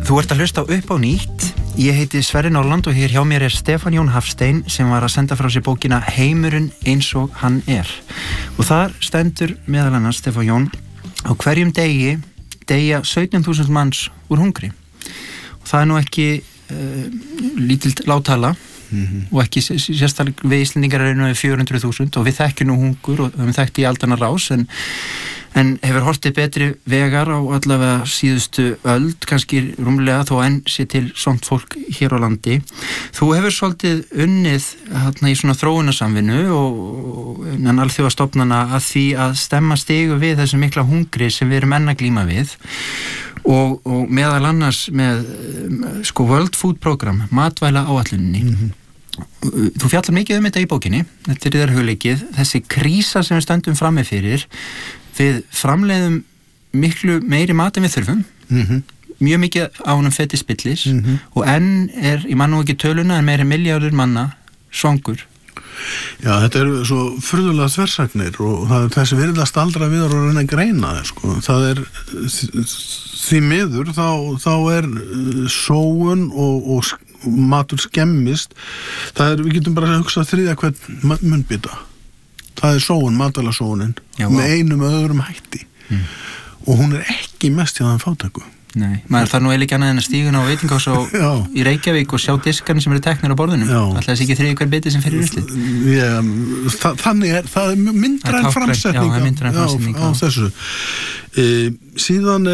Þú ert að hlusta á Upp á nýtt. Ég heiti Sverrir Norland og hér hjá mér Stefán Jón Hafstein sem var að senda frá sér bókina Heimurinn eins og hann og þar stendur meðal annars, Stefán Jón, á hverjum degi deyja 17.000 manns úr hungri og það nú ekki lítill lágtala og ekki sérstaklega við Íslendingar erum við 400.000 og við þekkjum nú hungur og við þekkti í aldanna rás en hefur hortið betri vegar á allavega síðustu öld, kannski rúmlega þó enn sé til somt fólk hér á landi. Þú hefur svolítið unnið í svona þróunarsamvinnu og innan alþjóðastofnana að því að stemma stigu við þessu mikla hungri sem við erum enn að glíma við og meðal annars með World Food Program, matvæla áætluninni. Þú fjallar mikið þetta í bókinni, þetta þér hugleikið, þessi krísa sem við stöndum frammi fyrir. Við framleiðum miklu meiri mat en við þurfum, mjög mikið á honum feti spillis og enn ég man nú ekki töluna en meiri milljarður manna svangur. Já, þetta svo furðulega þversagnir og það þessi virðast aldrei við að reyna að greina sko. Það því miður þá sóun og matur skemmist. Við getum bara að hugsa þriðja hvern munnbita. Það sóun, matvælasóunin með einum öðrum hætti og hún ekki mest hjá þann fátæku. Nei, maður þarf nú eiginlega ekki annað en að stíga á veitingahús í Reykjavík og sjá diskarnir sem eru teknir á borðunum. Alltaf þessi ekki þriðja hver biti sem fyrir úrslit. Þannig það myndræn framsetning á þessu. Síðan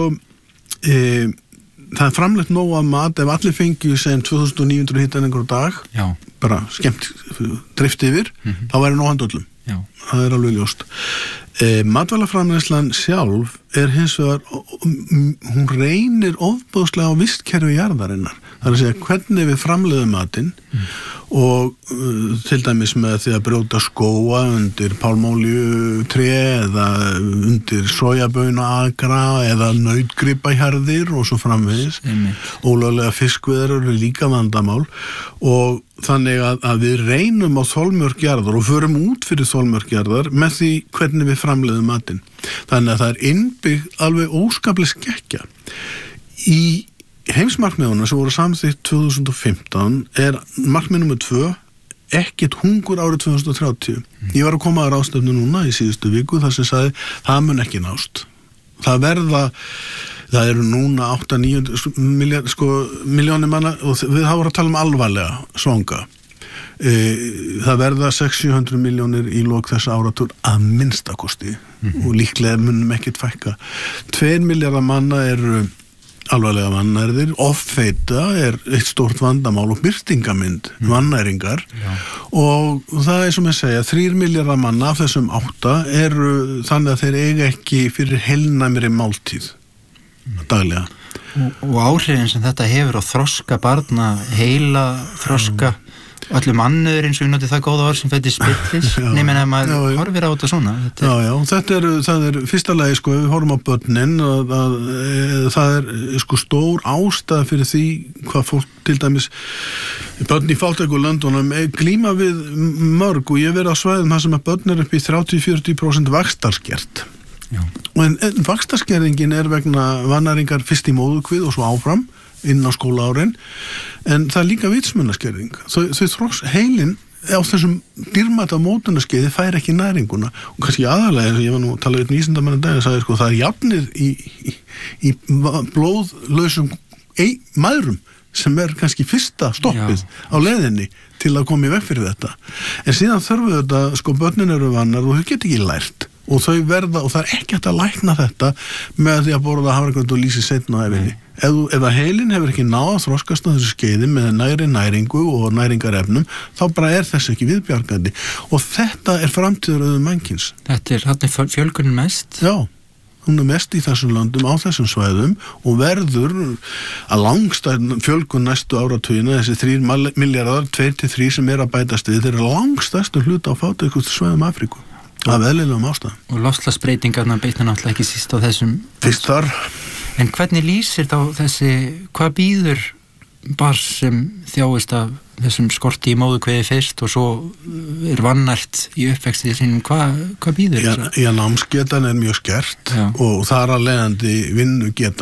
það framleitt nóg af mat ef allir fengju sem 2900 hitaningur á dag, bara skemmt drift yfir, þá væri nóg handa öllum. Það alveg ljóst. Matvælaframleiðslan sjálf hins vegar, hún reynir ofboðslega á vistkerfi jarðarinnar. Það að segja hvernig við framleiðum matinn og til dæmis með því að brjóta skóga undir pálmolíutré eða undir sojabaunaagra eða nautgripahjarðir og svo framvegis. Ólöglega fiskveiðar eru líka vandamál og þannig að við reynum á þolmörk jarðar og förum út fyrir þolmörk jarðar með því hvernig við framleiðum matinn. Þannig að það innbyggt alveg óskaplega skekkja. Í heimsmarkmiðuna sem voru samþykkt 2015 markmið nummer 2 ekkert hungur árið 2030. Ég var að koma að ráðstefnu núna í síðustu viku þar sem sagði það mun ekki nást. Það eru núna 8-9 milljónir manna og við hafa að tala alvarlega svanga. Það verða 600-700 milljónir í lok þessa áratúr að minnstakosti og líklega munum ekkert fækka. 2 milljarðar manna eru alvarlega vannærðir, offeita eitt stórt vandamál og birtingamynd vannæringar og það sem ég segja, 3 milljarðar manna af þessum 8 eru þannig að þeir eiga ekki fyrir heilnæmri máltíð daglega. Og áhrifin sem þetta hefur á þroska barna, heila þroska allur mannur eins og við notið það góða orð sem fætti spillis nefnir að maður horfir á þetta svona. Það fyrsta lagi ef við horfum á börnin það stór ástæða fyrir því hvað fólk til dæmis börn í fátæku löndunum glíma við mörg og ég verið á svæðum þar sem að börn upp í 30-40% vaxtarskert. En vaxtarskerðingin vegna vannæringar fyrst í móðurkvið og svo áfram inn á skólaárin en það líka vitsmunaskerðing heilin á þessum dýrmæta mótunarskeiði fær ekki næringuna og kannski aðalega eins og ég var nú að tala við vísindamann dag og sagði það jafnir í blóðlausum mæðrum sem kannski fyrsta stoppið á leiðinni til að koma í veg fyrir þetta en síðan þurfum þetta börnin eru vannar og þau get ekki lært og þau verða, og það ekki hægt að lækna þetta með því að borða hafragrauð og lýsi seinna á ævinni. Ef að heilin hefur ekki náð að þroskast á þessu skeiði með næringu og næringarefnum, þá bara þess ekki viðbjargandi. Og þetta framtíðarauður mannkins. Þetta fjölgunin mest? Já, hún mest í þessum löndum, á þessum svæðum og verður að langstæð fjölgun næstu áratugina, þessi 3 milljarðar, 2-3 sem að bætast við, þeir eru langstæðstu hluta á fátækustu svæðum Afríku. Af eðlilegum ástæðum. Og loftslagsbreytingarna bitna náttúrulega ekki síst á þessum. Fyrst þar. En hvernig lýsir þá hvað býður barn sem þjáist af þessum skorti í móðurkviði fyrst og svo vannært í uppvexti sínum, hvað býður? Já, námsgetan mjög skert og þar að leiðandi vinnugetan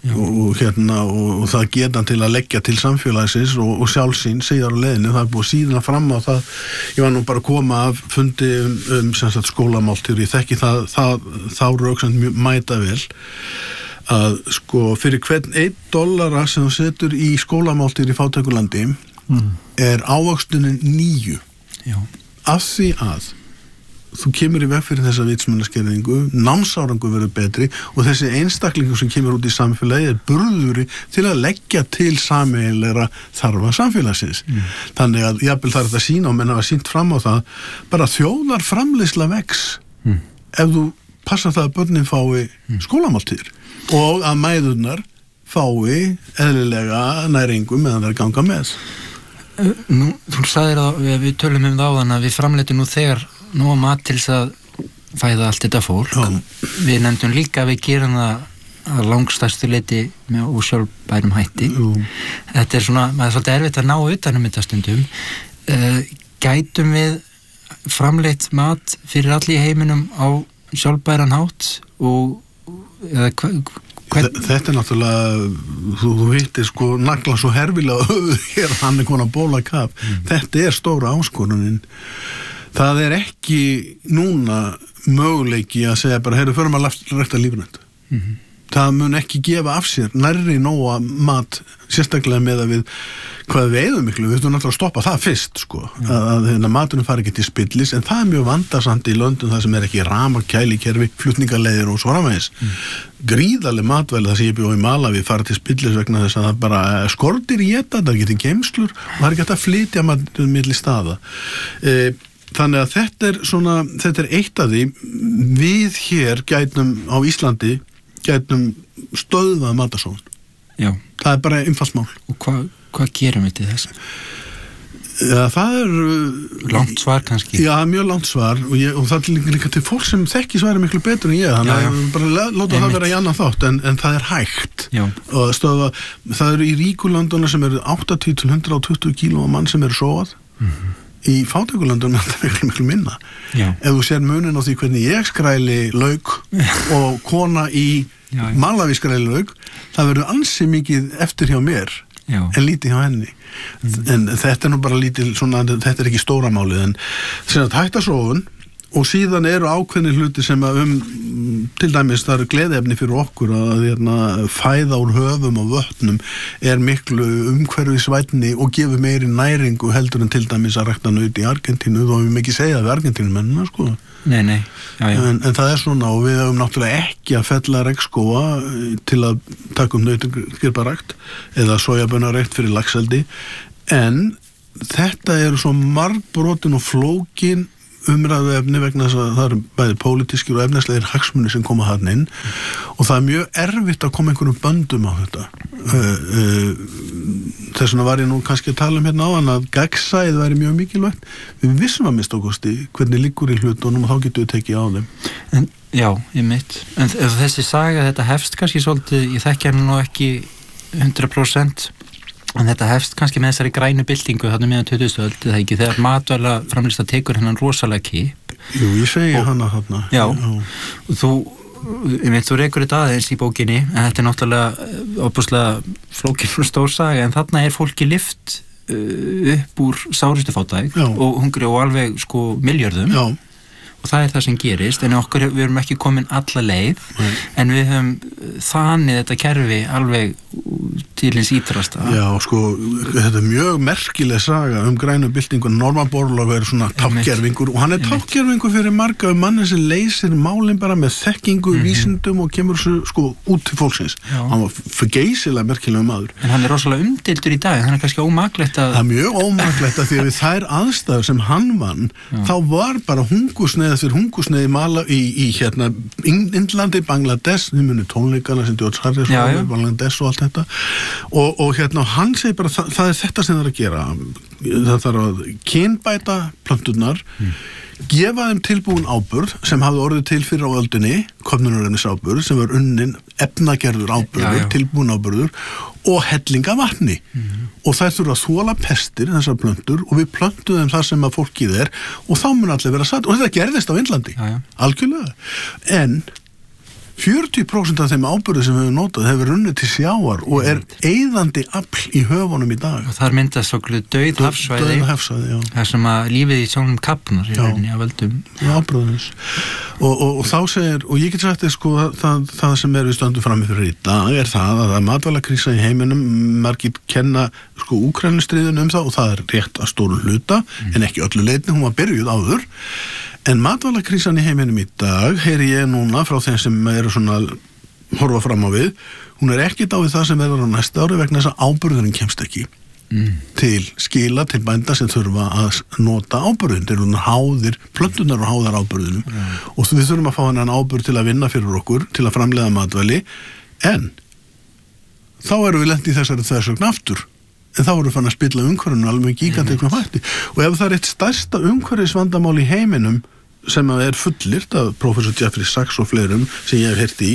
og það geta til að leggja til samfélagsins og sjálfsín síðar á leiðinu, það búið síðan fram á það, ég var nú bara að koma af fundi sem sagt skólamáltíður, ég þekki þá röksamt mæta vel að sko fyrir hvern $1 sem þú setur í skólamáltíður í fátækulandi ávöxtunin 9 af því að þú kemur í veg fyrir þessa vitsmunaskerðingu, námsárangur verður betri og þessi einstaklingur sem kemur út í samfélagi burðuri til að leggja til sameiginlegra þarfa samfélagsins. Þannig að jafnvel það þetta sína og menn hafa sýnt fram á það, bara þjóðarframleiðsla vex ef þú passar það að börnin fái skólamáltíðir og að mæðurnar fái eðlilega næringu meðan þær ganga með. Nú, þú sagðir að við tölum það áðan að við framleitum nú þegar nú á mat til þess að fæða allt þetta fólk. Við nefndum líka að við gerum það að langstærstu leyti með ósjálfbærum hætti. Þetta svona, maður er svolítið erfitt að ná utanum þetta stundum. Gætum við framleitt mat fyrir allir í heiminum á sjálfbæran hátt og Þetta náttúrulega, þú hittir sko nagla svo herfilega hér hann konar bólakaf. Þetta stóra áskorunin. Það ekki núna möguleiki að segja bara, heyrðu, förum að rækta lífrænt. Það mun ekki gefa af sér nærri nóga mat, sérstaklega með að við hvað við eigum miklu, við þurfum náttúrulega að stoppa það fyrst, sko, að maturinn fari ekki til spillis, en það mjög vandasamt í löndum það sem ekki rafmagn, kælikerfi, flutningaleiðir og svo framvegis. Gríðarleg matvæli, það sem ég bjó í Malaví, fara til spillis vegna þess að það bara skortir í þetta, það getur geymslur og það ekki hægt að flytja maturinn milli staða. Þannig að þetta eitt af því, við hér gætum á Íslandi gætum stöðvað matarsóun. Já. Það bara einfalt mál. Og hvað gerum við til þess? Já, það langt svar kannski. Já, mjög langt svar og það líka til fólk sem þekki svari miklu betur en ég, þannig að bara láta það vera í annan þátt, en það hægt. Já. Og stöðva, það í ríkulönduna sem 80 til 120 kíló mann sem sóað. Í fátækulöndunum er þetta miklu minna. Já. Ef þú sér munin á því hvernig ég skræli lauk og kona í Malaví skræli lauk, það verður ansi mikið eftir hjá mér en lítið hjá henni. En þetta nú bara lítið, þetta ekki stóra málið, en sem að hættasóun og síðan ákveðni hluti sem að til dæmis það gleðiefni fyrir okkur að fæða úr höfum og vötnum miklu umhverfisvænni og gefur meiri næringu heldur en til dæmis að rækta naut í Argentínu, þó við ekki segja við Argentínumennina, sko. Nei. Já. En það svona og við höfum náttúrulega ekki að fella regnskóga til að taka nautgripparækt eða sojabönarækt fyrir laxeldi, en þetta svo margbrotin og flókin umræðuefni vegna þess að það bæði pólitískir og efnislegir hagsmunir sem koma þarna inn og það mjög erfitt að koma einhverjum böndum á þetta. Þess vegna var ég nú kannski að tala hérna á að gagnsæið væri mjög mikilvægt. Við vissum að minnsta kosti hvernig liggur í hlutunum og þá getum við tekið á þeim. Já, ég mitt. En þessi saga, þetta hefst kannski svolítið, ég þekki hann nú ekki 100%, en þetta hefst kannski með þessari grænu byltingu þarna meðan 20. öld, það ekki, þegar matvæla framlýsta tekur hennan rosalega kip. Jú, ég segi hana þarna. Já, og þú rekur þetta aðeins í bókinni, en þetta náttúrulega óbúslega flókin og stór saga, en þarna fólki lyft upp úr sárustu fátæk og hungri og alveg sko miljörðum. Já. Og það það sem gerist, en við erum ekki komin alla leið, en við höfum þannig þetta kerfi alveg til hins ítrasta. Já, sko, þetta mjög merkileg saga grænu byltingu. Norman Borlaug svona tákgervingur, og hann tákgervingur fyrir marga manni sem leysir málin bara með þekkingu, vísindum og kemur sko út til fólksins. Hann var geysilega merkilega maður. En hann rosalega umdeildur í dag, hann kannski ómaklegt að... Það mjög ómaklegt að því að við þær aðstæður sem hann vann, þá var bara hungursneið fyrir hungursneið í Indlandi, Bangladesh, þið munið tónleikana sem George Harrison, Bangladesh og allt þetta og hann segir bara það þetta sem það að gera, það þarf að kynbæta plönturnar, gefa þeim tilbúin áburð sem hafði orðið til fyrir á öldinni, köfnunarefnisáburð sem var unnin efnagerður áburður, tilbúin áburður og hellinga vatni og þær þurfa að þola pestir þessar plöntur og við plöntum þeim það sem að fólkið og þá mun allir vera satt og þetta gerðist á Indlandi, algjörlega, en 40% af þeim áburði sem við höfum notað hefur runnið til sjávar og eyðandi afl í höfunum í dag. Og þar myndast okkur dauð hafsvæði, þar sem að lífið í sjónum kapnar í rauninni að völdum áburðins. Og þá segir, og ég get sagt sko, það sem við stöndum frammi fyrir í dag það að matvælakrísa í heiminum, margir kenna sko Úkraínustríðinu það og það rétt að stóru hluta, en ekki öllu leyti, hún var byrjuð áður. En matvælakrísan í heiminum í dag, heyri ég núna frá þeim sem eru svona horfa fram á við, hún ekki á við það sem verður á næsta ári vegna þess að áburðurinn kemst ekki til skila, til bænda sem þurfa að nota áburðin. Þeir eru háðir, plöntunar eru háðar áburðinum og við þurfum að fá hennan áburð til að vinna fyrir okkur, til að framleiða matvæli, en þá erum við lent í þessari þversögn aftur. En þá voru fann að spilla umhverfinu alveg gigantíkum hætti. Og ef það eitt stærsta umhverfisvandamál í heiminum sem fullyrt af professor Jeffrey Sachs og fleirum sem ég hef heyrt í,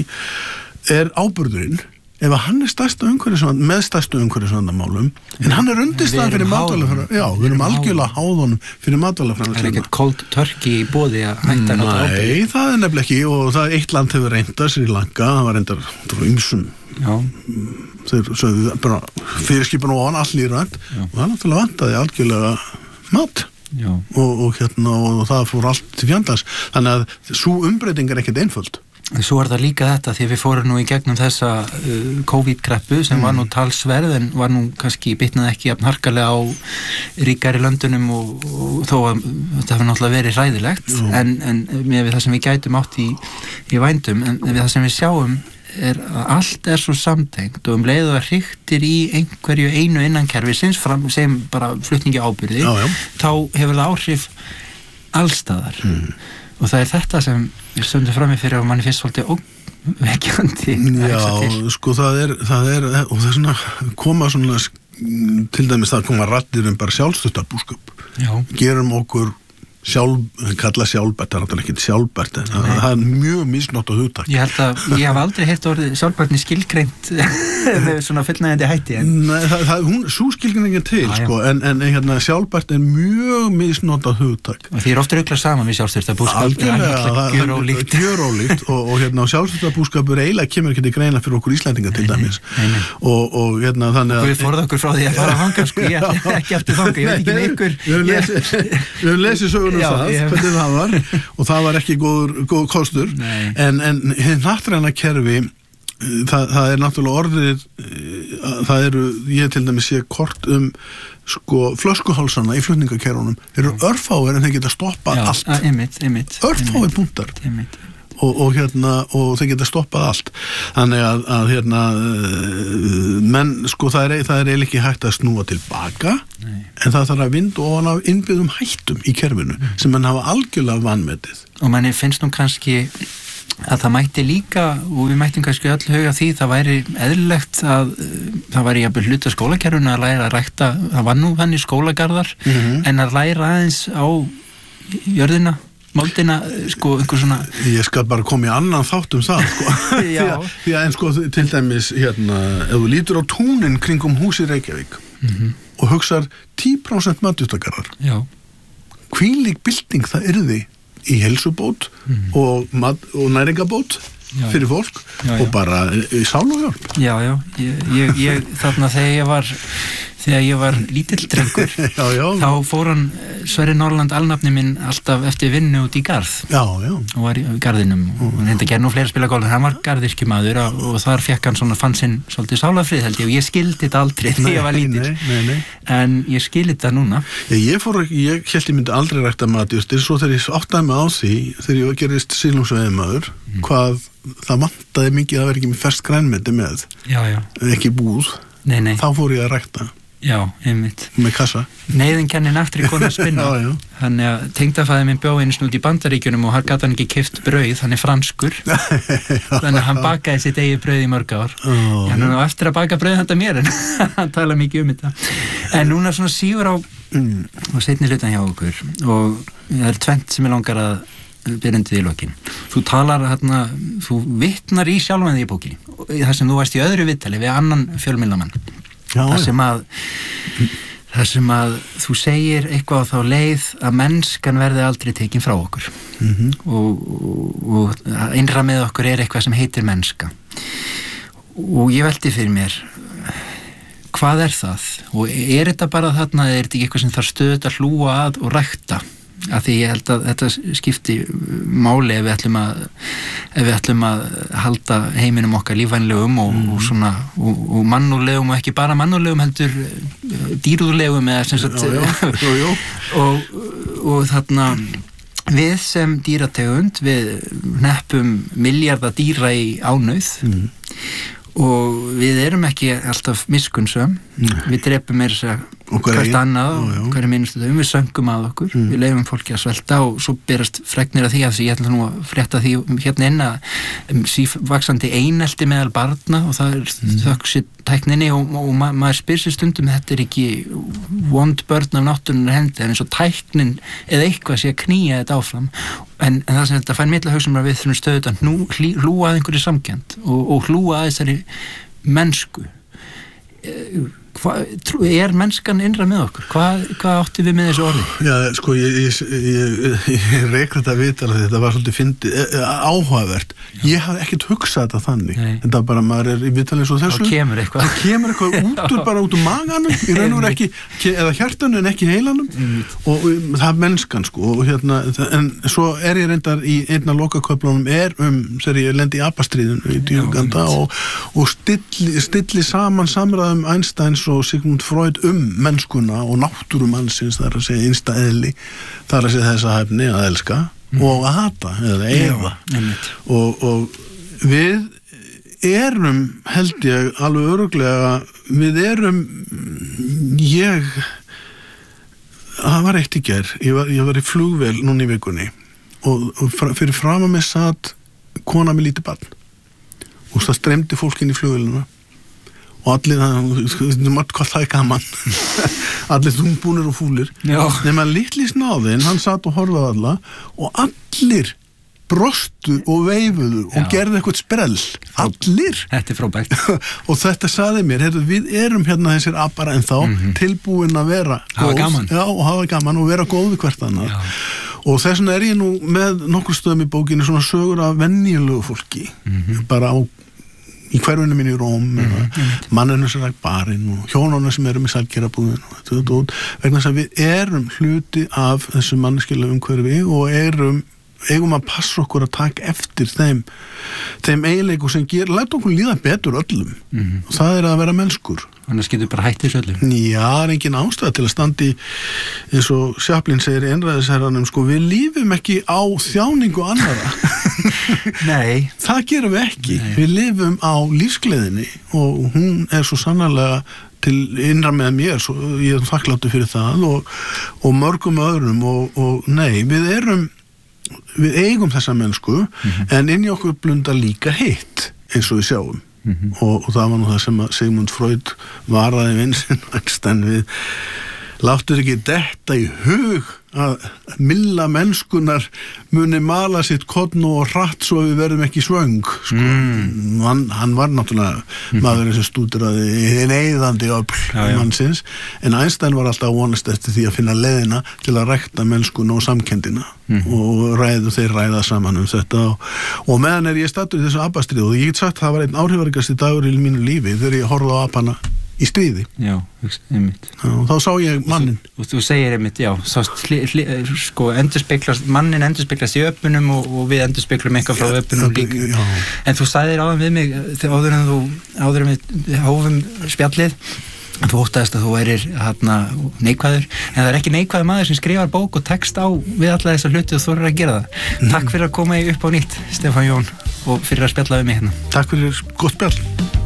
áburðurinn. Ef hann stærsta með stærstu umhverfisvandamálum, en hann undirstaðan fyrir matvælaframleiðslu. Já, við erum algjörlega háðunum fyrir matvælaframleiðslu. Það ekkert cold turkey í boði að hætta að nota áburð? Nei, það nefnilega ekki og það eitt land hefur reyndað, Sri Lanka, það var reyndar ýmsum. Já. Þeir sögðu bara fyrirskipan og all lífrænt og það náttúrulega vantaði algjörlega mat og það fór allt til fjandans. Þannig að svo umbreyting ekkert einföld. Svo það líka þetta því að við fórum nú í gegnum þessa COVID-kreppu sem var nú talsverð en var nú kannski bitnaði ekki jafn harkalega á ríkari löndunum og þó að þetta hefur náttúrulega verið hræðilegt en með það sem við gætum átt í vændum en við það sem við sjáum að allt svo samtengt og leiðu að hriktir í einhverju einu innankerfisins sem bara flutningi ábyrði þá hefur það áhrif allstaðar og það þetta sem við stöndum frammi fyrir og manni fyrst svolítið óvekjandi. Já, sko það og það svona koma svona til dæmis það koma raddir bara sjálfstuttabúskap. Gerum okkur kalla sjálfbært, það náttúrulega ekki sjálfbært en það mjög misnótt á hugtak. Ég held að ég hef aldrei heyrt orðið sjálfbærtni skilgreint með svona fullnægjandi hætti. Nei, svo skilgreining til, sko, en sjálfbært mjög misnótt á hugtak. Og því ofta ruglað saman við sjálfstyrtabúskap. Gjörólíkt og sjálfstyrtabúskapur eiginlega kemur ekki til greina fyrir okkur Íslendinga til dæmis. Og þannig að við forða okkur frá því að fara að hanga, sko, ég ekki eftir þanga, ég veit ekki með ykkur. Við höfum lesið sögur hvernig það var og það var ekki góð kostur en hinn nattræna kerfi það náttúrulega orðið ég til dæmis sé kort sko flöskuhálsana í flutningakerfunum þeir eru örfáir en þeir geta stoppað allt örfáir punktar og þeir geta stoppað allt þannig að menn sko það eiginlega ekki hægt að snúa tilbaka en það þarf að vinda ofan af innbyggðum hættum í kerfinu sem menn hafa algjörlega vanmetið og manni finnst nú kannski að það mætti líka og við mættum kannski öll huga því það væri eðlilegt að það væri jafnvel hluta skólakerfinu að læra að rækta það var nú þannig skólagarðar en að læra aðeins á jörðina moldina, sko, einhver svona ég skal bara koma í annan þátt það, sko því að en sko, til dæmis ef þú lítur á túnin kringum hús í Reykjavík og hugsar 10% matjurtagarðar hvílík bylting það yrði í heilsubót og næringabót fyrir fólk og bara í sál og hjálp ég þarna þegar ég var lítill drengur þá fór hann Sverrir Norrland alnafni minn alltaf eftir vinnu út í garð og var í garðinum og hann hefði gerð nú fleira spila golf en hann var garðirkjumaður og þar fekk hann fann sinn svolítið sálafrið held ég og ég skildi þetta aldrei þegar ég var lítill en ég skildi þetta núna ég held ég myndi aldrei rækta matjurtir svo þegar ég áttaði mig á því þegar ég gerist sílungsveiðmaður hvað það vantaði mikið að vera ekki með ferskt grænmeti með ekki búð þá fór ég að rækta einmitt með kassa neyðin kennir aftur í konu að spinna þannig að tengdafæði minn bjó einu snúti í Bandaríkjunum og hann gat hann ekki keypt brauð hann franskur þannig að hann bakaði sitt eigið brauð í mörg ár hann er eftir að baka brauð þetta mér en hann tala mikið þetta en núna svona sígur á seinni hlutan hjá okkur og það tvennt sem ég langar að byrjandi í lokin þú talar þú vitnar í sjálfan því í bókinni þar sem þú varst í öðru viðtali við annan fjölmiðlamann þar sem að þú segir eitthvað á þá leið að mennskan verði aldrei tekin frá okkur og innra með okkur eitthvað sem heitir mennska og ég velti fyrir mér hvað það og þetta bara þarna, þetta ekki eitthvað sem þarf stöðugt að hlúa að og rækta af því ég held að þetta skipti máli ef við ætlum að halda heiminum okkar lífvænlegum og svona og mannúðlegum og ekki bara mannúðlegum heldur dýrúðlegum eða sem sagt og þarna við sem dýrategund við hneppum milljarða dýra í ánauð og við erum ekki alltaf miskunnsöm við drepum hvert annað og hverju minustu við söngum að okkur, við leyfum fólki að svelta og svo berast fregnir af því að ég ætla nú að frétta því hérna inn að sívaxandi einelti meðal barna og það þökk tækninni og maður spyr sér stundum þetta ekki vond börn af náttúrunnar hendi en eins og tæknin eða eitthvað sé að knýja þetta áfram en það sem þetta fær mikla hugsun að við þurfum stöðugt að hlúa að einhverju samkennd og hlúa að þessari mennsku mennskan innra með okkur? Hvað átti við með þessu orði? Já, sko, ég reik þetta viðtal að þetta var svolítið áhugavert. Ég hafði ekkert hugsað þetta þannig. Þetta bara, maður í viðtali eins og þessu. Það kemur eitthvað bara út úr maganum, í raun og ekki, eða hjartanu en ekki heilanum. Og það er mennskan, sko. Og en svo ég reyndar í einna lokaköflunum þegar ég lendi í apastríðinu í Uganda og stilli saman samræðum Einsteins og Sigmund Freud mennskuna og náttúru mannsins, það að segja innsta eðli, það að segja þessa hæfni að elska og að hata eða eiga og við erum held ég alveg örugglega við erum það var eitt í gær ég var í flugvél núna í vikunni og fyrir fram að mig satt kona með lítið barn og það streymdi fólk inn í flugvélina og allir, hvað það gaman allir þungbúnir og fúlir nema litli snáðinn, hann satt og horfaði alla og allir brostu og veifuðu og gerði eitthvað sprell, allir þetta frábært og þetta saði mér, við erum hérna þessir apar ennþá tilbúin að vera góð og hafa gaman og vera góð við hvert annað og þess vegna ég nú með nokkur stöðum í bókinni svona sögur af venjulegu fólki bara á í hverfinu mín í Róm manninu sem ræk barinn og hjónunum sem eru með sælgerabúðin og vegna þess að við erum hluti af þessu manneskilega umhverfi og eigum að passa okkur að taka eftir þeim eiginleikum sem læta okkur líða betur öllum og það að vera mennskur Þannig að getur bara hætt þessu öllum. Já, það er engin ástæða til að standi eins og Chaplin segir í einræðisherranum, sko, við lífum ekki á þjáningu annara. Nei. Það gerum við ekki. Nei. Við lifum á lífsgleðinni og hún er svo sannarlega til innra með mér, svo ég er þakkláttur fyrir það og mörgum öðrum og nei, við eigum þessa mennsku en inn í okkur blundar líka hitt eins og við sjáum. Og það var nú það sem að Sigmund Freud varaði vinsinn Einstein við láttur ekki detta í hug að milla mennskunar muni mala sitt kodn og hratt svo við verðum ekki svöng sko. Hann var náttúrulega maðurinn sem stúderaði neyðandi öfl mannsins en Einstein var alltaf vonast eftir því að finna leiðina til að rækta mennskuna og samkendina og þeir ræða saman þetta og meðan ég stattur í þessu apastrið og ég get sagt það var einn áhrifaríkasti dagur í mínu lífi þegar ég horfði á apana í stríði. Já, einmitt. Og þá sá ég mannin. Og þú segir einmitt, já, sko, mannin endurspeglast í öpunum og við endurspeglam eitthvað frá öpunum líka. Já. En þú sagðir áðan við mig, áður en við hófum spjallið, þú óttaðist að þú værir neikvæður, en það er ekki neikvæður maður sem skrifar bók og text á við alla þessa hluti og þú eru að gera það. Takk fyrir að koma upp á nýtt, Stefán Jón, og fyrir að spjalla við mig hérna. Takk fyrir gott spjall.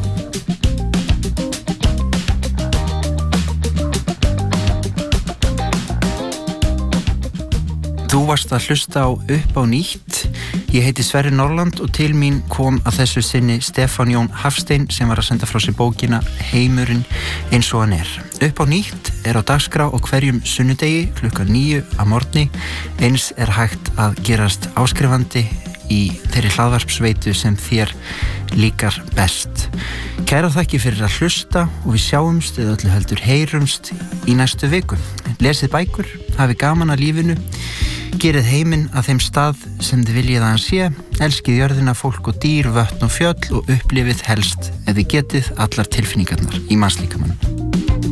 Þú varst að hlusta á Upp á nýtt. Ég heiti Sverrir Norland og til mín kom að þessu sinni Stefán Jón Hafstein sem var að senda frá sér bókina Heimurinn eins og hann er. Upp á nýtt er á dagskrá á hverjum sunnudegi klukkan 9 að morgni. Eins er hægt að gerast áskrifandi í þeirri hlaðvarpsveitu sem þér líkar best. Kæra þakki fyrir að hlusta og við sjáumst eða öllu heldur heyrumst í næstu viku. Lesið bækur, hafi gaman að lífinu. Gerið heiminn að þeim stað sem þið viljið að hann sé, elskið jörðina, fólk og dýr, vötn og fjöll og upplifið helst, ef þið getið, allar tilfinningarnar í mannslíkamanum.